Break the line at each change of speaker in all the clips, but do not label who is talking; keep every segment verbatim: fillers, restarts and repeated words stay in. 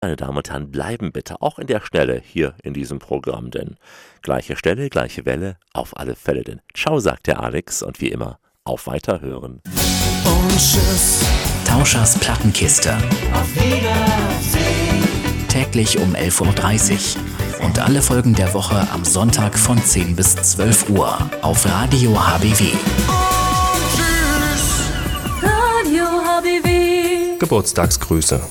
Meine Damen und Herren, bleiben bitte auch in der Stelle hier in diesem Programm, denn gleiche Stelle, gleiche Welle, auf alle Fälle denn. Ciao, sagt der Alex und wie immer, auf Weiterhören.
Und tschüss.
Tauschers Plattenkiste.
Auf Wiedersehen.
Täglich um elf Uhr dreißig. Und alle Folgen der Woche am Sonntag von zehn bis zwölf Uhr auf Radio H B W.
Und tschüss.
Radio H B W.
Geburtstagsgrüße.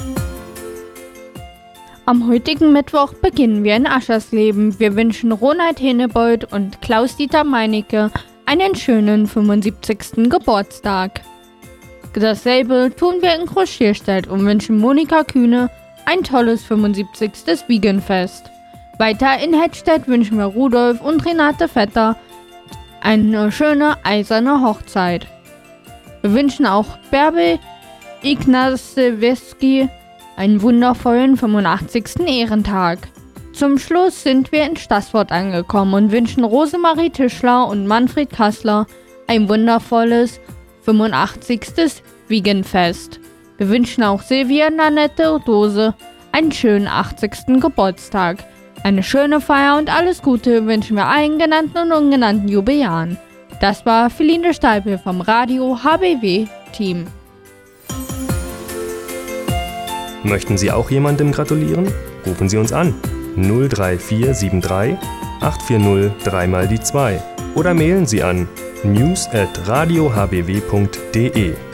Am heutigen Mittwoch beginnen wir in Aschersleben. Wir wünschen Ronald Henebold und Klaus-Dieter Meinecke einen schönen fünfundsiebzigsten Geburtstag. Dasselbe tun wir in Groß-Schierstedt und wünschen Monika Kühne ein tolles fünfundsiebzigstes Wiegenfest. Weiter in Hettstedt wünschen wir Rudolf und Renate Vetter eine schöne eiserne Hochzeit. Wir wünschen auch Bärbel Ignazewski einen wundervollen fünfundachtzigsten Ehrentag. Zum Schluss sind wir in Staßfurt angekommen und wünschen Rosemarie Tischler und Manfred Kassler ein wundervolles fünfundachtzigstes Wiegenfest. Wir wünschen auch Silvia Nanette Dose einen schönen achtzigsten Geburtstag. Eine schöne Feier und alles Gute wünschen wir allen genannten und ungenannten Jubiläaren. Das war Feline Steipel vom Radio H B W-Team.
Möchten Sie auch jemandem gratulieren? Rufen Sie uns an. null drei vier sieben drei acht vier null drei mal die zwei oder mailen Sie an news at radio h b w punkt d e.